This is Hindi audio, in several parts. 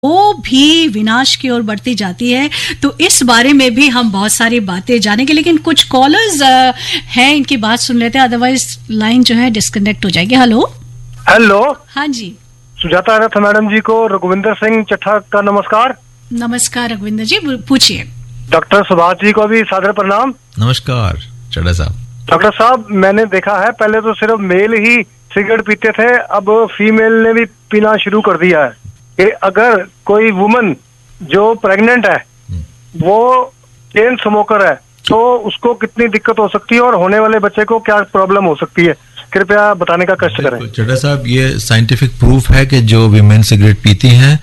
वो भी विनाश की ओर बढ़ती जाती है। तो इस बारे में भी हम बहुत सारी बातें जानेंगे, लेकिन कुछ कॉलर्स हैं, इनकी बात सुन लेते हैं, अदरवाइज लाइन जो है डिस्कनेक्ट हो जाएगी। हेलो हेलो, हाँ जी, सुजाता रथ मैडम जी को रघुविंदर सिंह चट्ठा का नमस्कार। नमस्कार रघुविंदर जी, पूछिए। डॉक्टर सुभाष जी को भी सादर प्रणाम। नमस्कार चड्ढा साहब। डॉक्टर साहब, मैंने देखा है पहले तो सिर्फ मेल ही सिगरेट पीते थे, अब फीमेल ने भी पीना शुरू कर दिया है कि अगर कोई वुमन जो प्रेग्नेंट है वो चेन स्मोकर है तो उसको कितनी दिक्कत हो सकती है और होने वाले बच्चे को क्या प्रॉब्लम हो सकती है, कृपया बताने का कष्ट करें। चड्ढा साहब, ये साइंटिफिक प्रूफ है कि जो वीमेन सिगरेट पीती हैं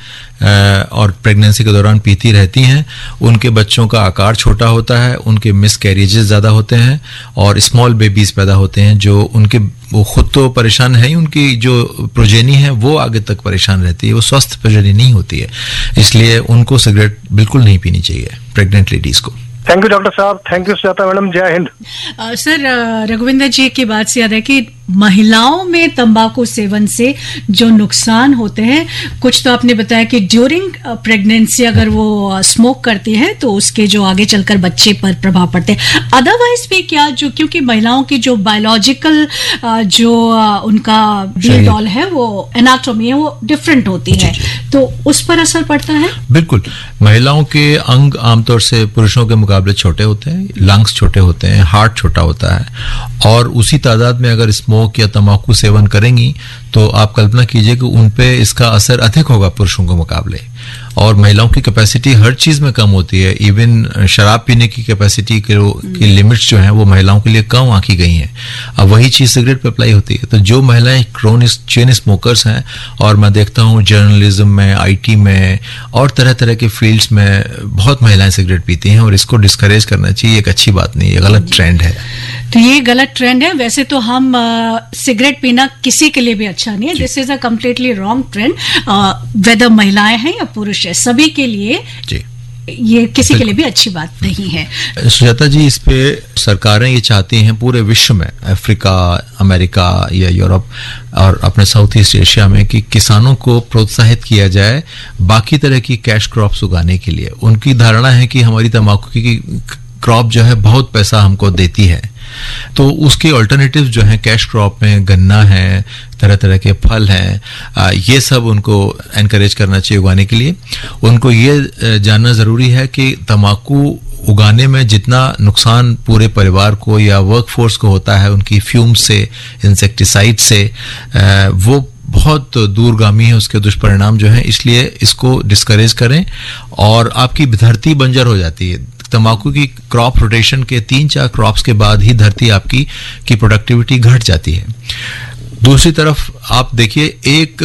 और प्रेगनेंसी के दौरान पीती रहती हैं, उनके बच्चों का आकार छोटा होता है, उनके मिस कैरिजेस ज़्यादा होते हैं और स्मॉल बेबीज पैदा होते हैं जो उनके वो खुद तो परेशान है, उनकी जो प्रोजेनी है वो आगे तक परेशान रहती है, वो स्वस्थ प्रोजेनी नहीं होती है। इसलिए उनको सिगरेट बिल्कुल नहीं पीनी चाहिए प्रेग्नेंट लेडीज को। थैंक यू डॉक्टर साहब, थैंक यू सुजाता मैडम, जय हिंद। सर, रघुविंदर जी की बात से याद है कि महिलाओं में तंबाकू सेवन से जो नुकसान होते हैं, कुछ तो आपने बताया कि ड्यूरिंग प्रेगनेंसी अगर वो स्मोक करती है तो उसके जो आगे चलकर बच्चे पर प्रभाव पड़ते हैं। अदरवाइज भी क्या, जो क्योंकि महिलाओं की जो बायोलॉजिकल जो उनका डॉल है, वो एनाटॉमी है, वो डिफरेंट होती है, तो उस पर असर पड़ता है। बिल्कुल, महिलाओं के अंग आमतौर से पुरुषों के मुकाबले छोटे होते हैं, लंग्स छोटे होते हैं, हार्ट छोटा होता है, और उसी तादाद में अगर स्मोक या तंबाकू सेवन करेंगी तो आप कल्पना कीजिए कि उन पे इसका असर अधिक होगा पुरुषों के मुकाबले। और महिलाओं की कैपेसिटी हर चीज में कम होती है, इवन शराब पीने की कैपेसिटी की लिमिट्स जो हैं वो महिलाओं के लिए कम आंकी गई हैं। अब वही चीज सिगरेट पे अप्लाई होती है। तो जो महिलाएं क्रोनिक चेन स्मोकर्स हैं, और मैं देखता हूँ जर्नलिज्म में, आईटी में और तरह तरह के फील्ड्स में बहुत महिलाएं सिगरेट पीती हैं, और इसको डिस्करेज करना चाहिए। एक अच्छी बात नहीं, ये गलत ट्रेंड है। तो ये गलत ट्रेंड है। वैसे तो हम सिगरेट पीना किसी के लिए भी अच्छा नहीं है, this is a completely wrong trend. Weather महिलाएं हैं या पुरुष है, सभी के लिए जी ये किसी के लिए भी अच्छी बात नहीं है। सुजाता जी, इस पे सरकारें ये चाहती हैं पूरे विश्व में, अफ्रीका, अमेरिका या यूरोप और अपने साउथ ईस्ट एशिया में, कि किसानों को प्रोत्साहित किया जाए बाकी तरह की कैश क्रॉप्स उगाने के लिए। उनकी धारणा है कि हमारी तंबाकू की क्रॉप जो है बहुत पैसा हमको देती है, तो उसके ऑल्टरनेटिव्स जो हैं कैश क्रॉप में गन्ना है, तरह तरह के फल हैं, ये सब उनको एनकरेज करना चाहिए उगाने के लिए। उनको ये जानना ज़रूरी है कि तंबाकू उगाने में जितना नुकसान पूरे परिवार को या वर्कफोर्स को होता है उनकी फ्यूम्स से, इंसेक्टिसाइड से, वो बहुत दूरगामी है उसके दुष्परिणाम जो हैं। इसलिए इसको डिस्करेज करें, और आपकी धरती बंजर हो जाती है। तंबाकू की क्रॉप रोटेशन के 3-4 क्रॉप्स के बाद ही धरती आपकी की प्रोडक्टिविटी घट जाती है। दूसरी तरफ आप देखिए, एक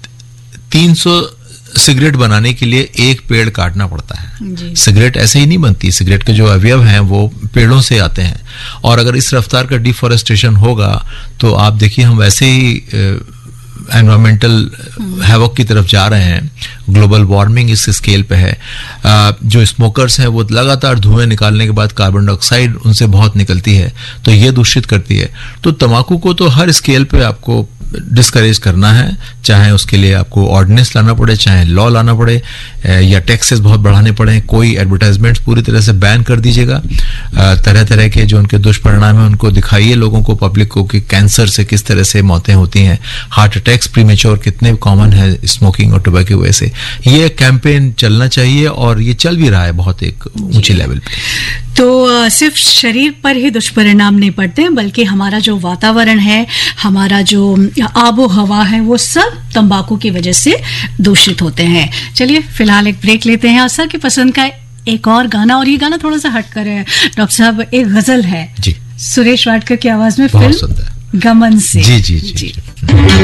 300 सिगरेट बनाने के लिए एक पेड़ काटना पड़ता है। सिगरेट ऐसे ही नहीं बनती, सिगरेट के जो अवयव हैं वो पेड़ों से आते हैं, और अगर इस रफ्तार का डिफॉरेस्टेशन होगा तो आप देखिए हम वैसे ही एनवायरमेंटल हैवॉक की तरफ जा रहे हैं। ग्लोबल वार्मिंग इस स्केल पे है। जो स्मोकर्स हैं वो लगातार धुएं निकालने के बाद कार्बन डाइऑक्साइड उनसे बहुत निकलती है, तो ये दूषित करती है। तो तंबाकू को तो हर स्केल पे आपको डिस्करेज करना है, चाहे उसके लिए आपको ऑर्डिनेंस लाना पड़े, चाहे लॉ लाना पड़े, या टैक्सेस बहुत बढ़ाने पड़े। कोई एडवर्टाइजमेंट पूरी तरह से बैन कर दीजिएगा। तरह तरह के जो उनके दुष्परिणाम है उनको दिखाइए लोगों को, पब्लिक को, कि कैंसर से किस तरह से मौतें होती हैं, हार्ट अटैक्स प्रीमेच्योर कितने कॉमन है स्मोकिंग और टोबैको की वजह से। ये कैंपेन चलना चाहिए, और ये चल भी रहा है बहुत एक ऊंची लेवल पे। तो सिर्फ शरीर पर ही दुष्परिणाम नहीं पड़ते, बल्कि हमारा जो वातावरण है, हमारा जो आबो हवा है, वो सब तंबाकू की वजह से दूषित होते हैं। चलिए फिलहाल एक ब्रेक लेते हैं, और सर की पसंद का एक और गाना, और ये गाना थोड़ा सा हटकर है डॉक्टर साहब, एक गजल है जी, सुरेश वाडकर की आवाज में, फिल्म गमन से। जी जी जी, जी।